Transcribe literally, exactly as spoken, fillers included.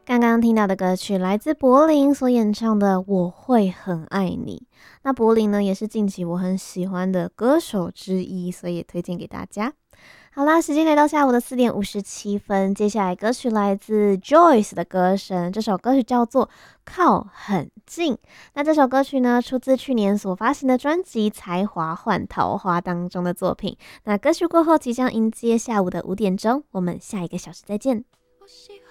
刚刚听到的歌曲来自柏林所演唱的《我会很爱你》。那柏林呢，也是近期我很喜欢的歌手之一，所以也推荐给大家。好啦，时间来到下午的四点五十七分，接下来歌曲来自 Joyce 的歌声，这首歌曲叫做《靠很近》。那这首歌曲呢，出自去年所发行的专辑《才华换桃花》当中的作品。那歌曲过后即将迎接下午的五点钟，我们下一个小时再见。我喜欢